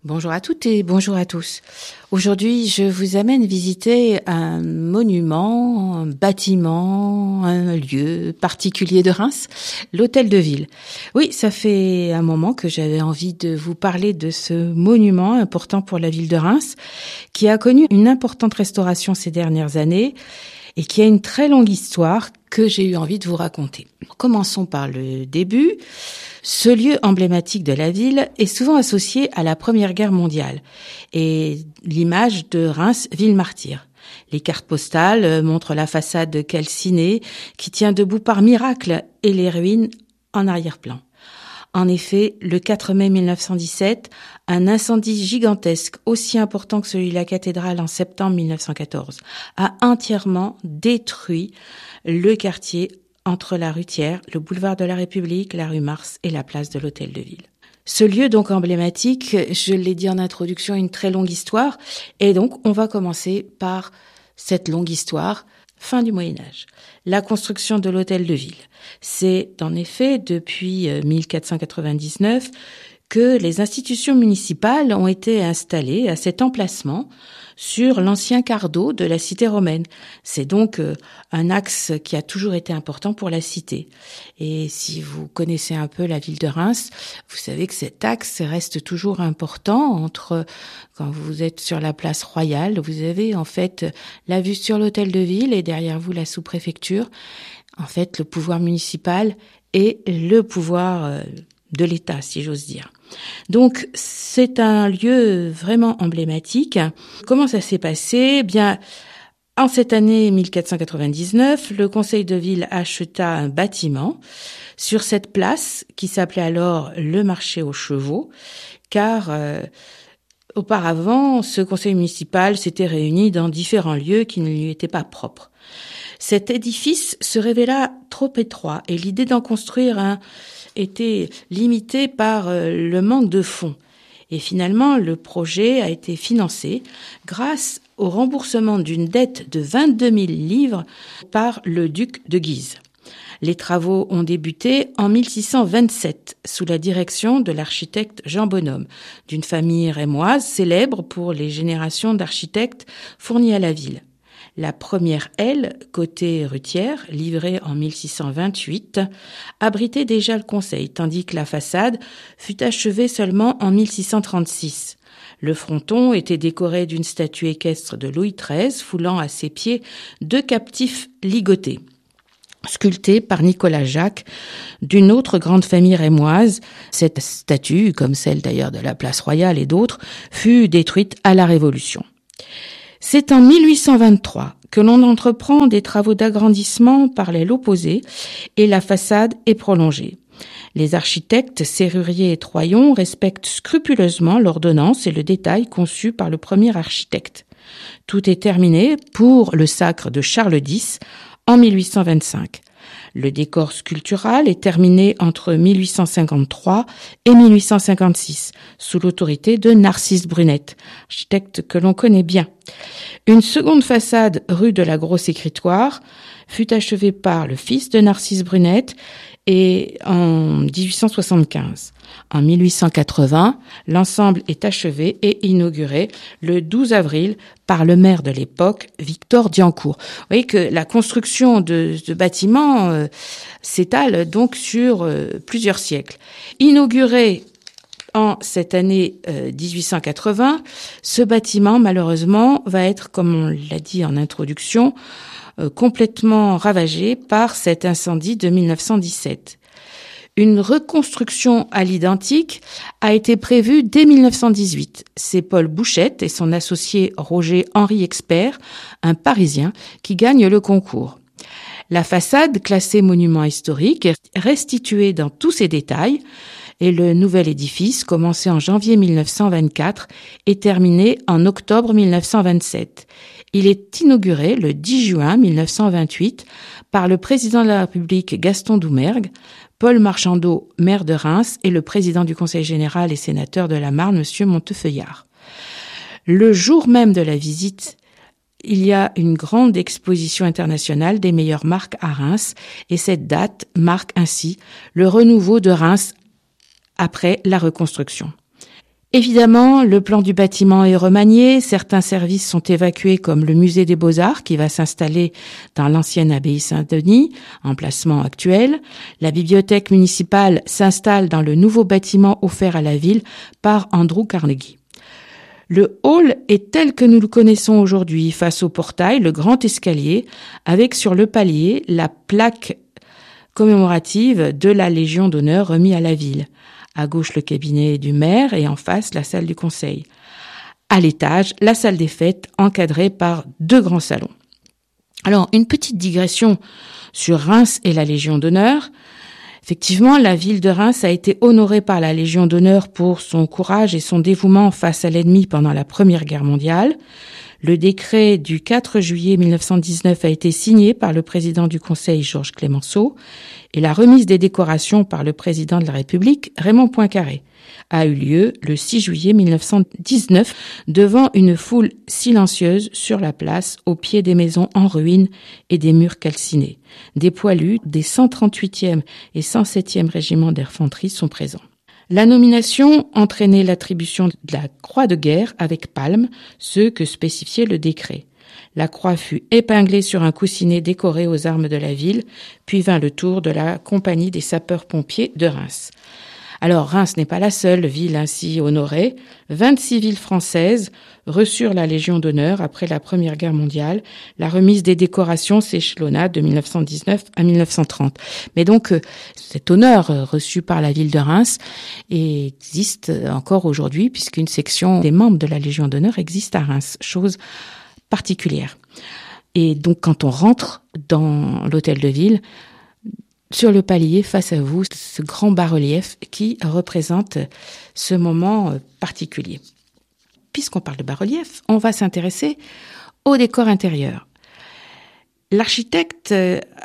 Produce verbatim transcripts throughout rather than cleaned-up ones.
Bonjour à toutes et bonjour à tous. Aujourd'hui, je vous amène visiter un monument, un bâtiment, un lieu particulier de Reims, l'Hôtel de Ville. Oui, ça fait un moment que j'avais envie de vous parler de ce monument important pour la ville de Reims, qui a connu une importante restauration ces dernières années et qui a une très longue histoire que j'ai eu envie de vous raconter. Commençons par le début. Ce lieu emblématique de la ville est souvent associé à la Première Guerre mondiale et l'image de Reims, ville martyre. Les cartes postales montrent la façade calcinée qui tient debout par miracle et les ruines en arrière-plan. En effet, le quatre mai mille neuf cent dix-sept, un incendie gigantesque, aussi important que celui de la cathédrale en septembre mille neuf cent quatorze, a entièrement détruit le quartier entre la rue Thiers, le boulevard de la République, la rue Mars et la place de l'Hôtel de Ville. Ce lieu donc emblématique, je l'ai dit en introduction, a une très longue histoire, et donc on va commencer par cette longue histoire. Fin du Moyen-Âge. La construction de l'Hôtel de Ville. C'est en effet depuis mille quatre cent quatre-vingt-dix-neuf que les institutions municipales ont été installées à cet emplacement sur l'ancien quart d'eau de la cité romaine. C'est donc un axe qui a toujours été important pour la cité. Et si vous connaissez un peu la ville de Reims, vous savez que cet axe reste toujours important entre, quand vous êtes sur la place Royale, vous avez en fait la vue sur l'hôtel de ville et derrière vous la sous-préfecture. En fait, le pouvoir municipal et le pouvoir de l'État, si j'ose dire. Donc, c'est un lieu vraiment emblématique. Comment ça s'est passé ? Bien, en cette année mille quatre cent quatre-vingt-dix-neuf, le conseil de ville acheta un bâtiment sur cette place qui s'appelait alors le marché aux chevaux, car euh, auparavant, ce conseil municipal s'était réuni dans différents lieux qui ne lui étaient pas propres. Cet édifice se révéla trop étroit et l'idée d'en construire un était limitée par le manque de fonds. Et finalement, le projet a été financé grâce au remboursement d'une dette de vingt-deux mille livres par le duc de Guise. Les travaux ont débuté en mille six cent vingt-sept sous la direction de l'architecte Jean Bonhomme, d'une famille rémoise célèbre pour les générations d'architectes fournis à la ville. La première aile, côté rue Thiers, livrée en mille six cent vingt-huit, abritait déjà le conseil, tandis que la façade fut achevée seulement en mille six cent trente-six. Le fronton était décoré d'une statue équestre de Louis treize, foulant à ses pieds deux captifs ligotés, sculptés par Nicolas Jacques, d'une autre grande famille rémoise. Cette statue, comme celle d'ailleurs de la place Royale et d'autres, fut détruite à la Révolution. C'est en mille huit cent vingt-trois que l'on entreprend des travaux d'agrandissement par l'aile opposée et la façade est prolongée. Les architectes Serrurier et Troyon respectent scrupuleusement l'ordonnance et le détail conçus par le premier architecte. Tout est terminé pour le sacre de Charles X en mille huit cent vingt-cinq. Le décor sculptural est terminé entre mille huit cent cinquante-trois et mille huit cent cinquante-six, sous l'autorité de Narcisse Brunette, architecte que l'on connaît bien. Une seconde façade rue de la Grosse-Écritoire fut achevée par le fils de Narcisse Brunette et en dix-huit cent soixante-quinze. En mille huit cent quatre-vingts, l'ensemble est achevé et inauguré le douze avril par le maire de l'époque, Victor Diancourt. Vous voyez que la construction de ce bâtiment euh, s'étale donc sur euh, plusieurs siècles. Inauguré en cette année euh, dix-huit cent quatre-vingts, ce bâtiment, malheureusement, va être, comme on l'a dit en introduction, euh, complètement ravagé par cet incendie de mille neuf cent dix-sept. Une reconstruction à l'identique a été prévue dès mille neuf cent dix-huit. C'est Paul Bouchette et son associé Roger-Henri Expert, un Parisien, qui gagnent le concours. La façade, classée monument historique, est restituée dans tous ses détails et le nouvel édifice, commencé en janvier mille neuf cent vingt-quatre, est terminé en octobre mille neuf cent vingt-sept. Il est inauguré le dix juin mille neuf cent vingt-huit par le président de la République Gaston Doumergue, Paul Marchandeau, maire de Reims, et le président du Conseil général et sénateur de la Marne, M. Montefeuillard. Le jour même de la visite, il y a une grande exposition internationale des meilleures marques à Reims, et cette date marque ainsi le renouveau de Reims après la reconstruction. Évidemment, le plan du bâtiment est remanié, certains services sont évacués comme le musée des Beaux-Arts qui va s'installer dans l'ancienne abbaye Saint-Denis, emplacement actuel. La bibliothèque municipale s'installe dans le nouveau bâtiment offert à la ville par Andrew Carnegie. Le hall est tel que nous le connaissons aujourd'hui, face au portail, le grand escalier, avec sur le palier la plaque commémorative de la Légion d'honneur remise à la ville. À gauche, le cabinet du maire et en face, la salle du conseil. À l'étage, la salle des fêtes encadrée par deux grands salons. Alors, une petite digression sur Reims et la Légion d'honneur. Effectivement, la ville de Reims a été honorée par la Légion d'honneur pour son courage et son dévouement face à l'ennemi pendant la Première Guerre mondiale. Le décret du quatre juillet mille neuf cent dix-neuf a été signé par le président du Conseil, Georges Clemenceau, et la remise des décorations par le président de la République, Raymond Poincaré, a eu lieu le six juillet mille neuf cent dix-neuf devant une foule silencieuse sur la place, au pied des maisons en ruine et des murs calcinés. Des poilus des cent trente-huitième et cent septième régiments d'infanterie sont présents. La nomination entraînait l'attribution de la croix de guerre avec palme, ce que spécifiait le décret. La croix fut épinglée sur un coussinet décoré aux armes de la ville, puis vint le tour de la compagnie des sapeurs-pompiers de Reims. Alors, Reims n'est pas la seule ville ainsi honorée. vingt-six villes françaises reçurent la Légion d'honneur après la Première Guerre mondiale. La remise des décorations s'échelonna de mille neuf cent dix-neuf à mille neuf cent trente. Mais donc, cet honneur reçu par la ville de Reims existe encore aujourd'hui, puisqu'une section des membres de la Légion d'honneur existe à Reims, chose particulière. Et donc, quand on rentre dans l'hôtel de ville, sur le palier, face à vous, ce grand bas-relief qui représente ce moment particulier. Puisqu'on parle de bas-relief, on va s'intéresser au décor intérieur. L'architecte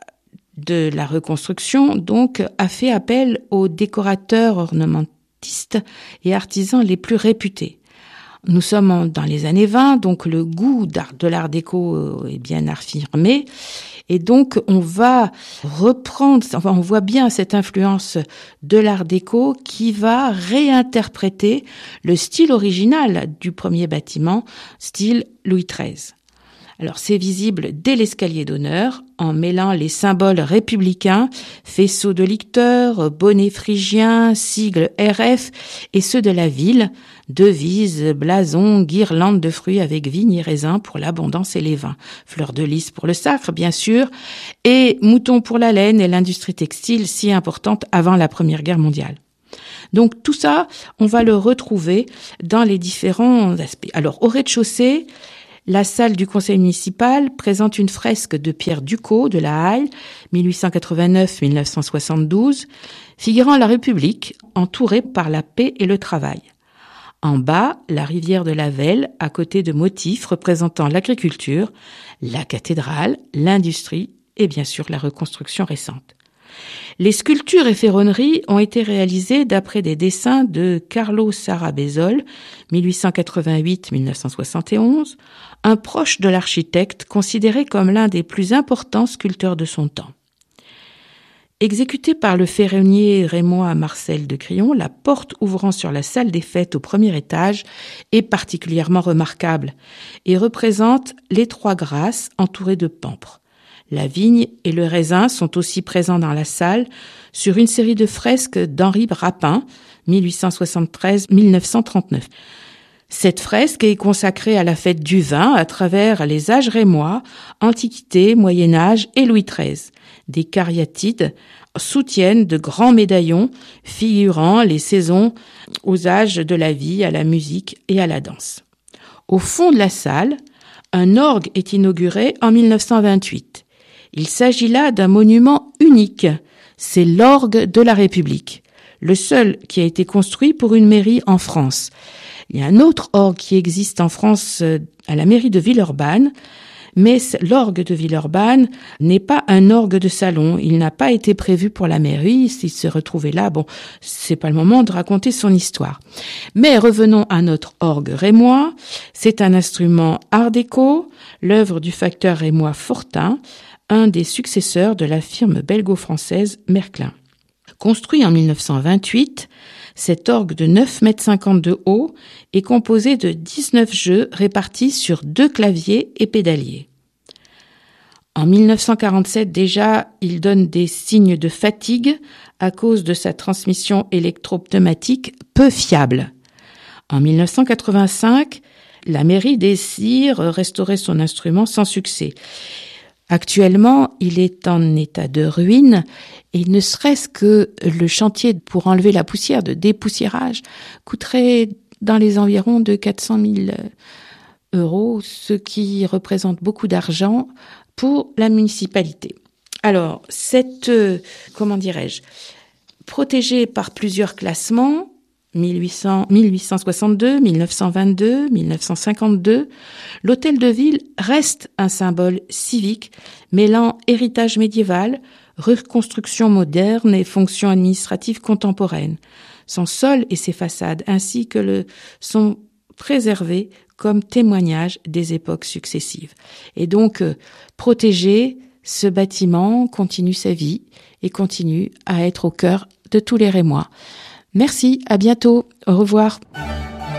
de la reconstruction, donc, a fait appel aux décorateurs ornementistes et artisans les plus réputés. Nous sommes dans les années vingt, donc le goût d'art, de l'art déco est bien affirmé. Et donc, on va reprendre, enfin, on voit bien cette influence de l'art déco qui va réinterpréter le style original du premier bâtiment, style Louis treize. Alors, c'est visible dès l'escalier d'honneur, en mêlant les symboles républicains, faisceaux de licteurs, bonnets phrygiens, sigles R F, et ceux de la ville, devises, blasons, guirlandes de fruits avec vignes et raisins pour l'abondance et les vins, fleurs de lys pour le sacre, bien sûr, et moutons pour la laine et l'industrie textile si importante avant la Première Guerre mondiale. Donc tout ça, on va le retrouver dans les différents aspects. Alors, au rez-de-chaussée, la salle du conseil municipal présente une fresque de Pierre Ducos de la Haye, mille huit cent quatre-vingt-neuf à mille neuf cent soixante-douze, figurant la République, entourée par la paix et le travail. En bas, la rivière de la Velle, à côté de motifs représentant l'agriculture, la cathédrale, l'industrie et bien sûr la reconstruction récente. Les sculptures et ferronneries ont été réalisées d'après des dessins de Carlo Sarabezol, mille huit cent quatre-vingt-huit à mille neuf cent soixante et onze, un proche de l'architecte considéré comme l'un des plus importants sculpteurs de son temps. Exécutée par le ferronnier rémois Marcel de Crillon, la porte ouvrant sur la salle des fêtes au premier étage est particulièrement remarquable et représente les trois grâces entourées de pampres. La vigne et le raisin sont aussi présents dans la salle sur une série de fresques d'Henri Rapin, mille huit cent soixante-treize à mille neuf cent trente-neuf. Cette fresque est consacrée à la fête du vin à travers les âges rémois, Antiquité, Moyen-Âge et Louis treize. Des cariatides soutiennent de grands médaillons figurant les saisons aux âges de la vie, à la musique et à la danse. Au fond de la salle, un orgue est inauguré en mille neuf cent vingt-huit. Il s'agit là d'un monument unique. C'est l'orgue de la République, le seul qui a été construit pour une mairie en France. Il y a un autre orgue qui existe en France à la mairie de Villeurbanne, mais l'orgue de Villeurbanne n'est pas un orgue de salon. Il n'a pas été prévu pour la mairie. S'il se retrouvait là, bon, c'est pas le moment de raconter son histoire. Mais revenons à notre orgue rémois. C'est un instrument art déco, l'œuvre du facteur rémois Fortin, un des successeurs de la firme belgo-française Merklin. Construit en mille neuf cent vingt-huit, Cet orgue de neuf mètres cinquante de haut est composé de dix-neuf jeux répartis sur deux claviers et pédaliers. En mille neuf cent quarante-sept, déjà, il donne des signes de fatigue à cause de sa transmission électropneumatique peu fiable. En mille neuf cent quatre-vingt-cinq, la mairie désire restaurer son instrument sans succès. Actuellement, il est en état de ruine et ne serait-ce que le chantier pour enlever la poussière de dépoussiérage coûterait dans les environs de quatre cent mille euros, ce qui représente beaucoup d'argent pour la municipalité. Alors, cette, euh, comment dirais-je, protégée par plusieurs classements, mille huit cents, mille huit cent soixante-deux, mille neuf cent vingt-deux, mille neuf cent cinquante-deux, l'hôtel de ville reste un symbole civique mêlant héritage médiéval, reconstruction moderne et fonctions administratives contemporaines. Son sol et ses façades ainsi que le sont préservés comme témoignage des époques successives. Et donc, euh, protéger ce bâtiment continue sa vie et continue à être au cœur de tous les Rémois. Merci, à bientôt, au revoir.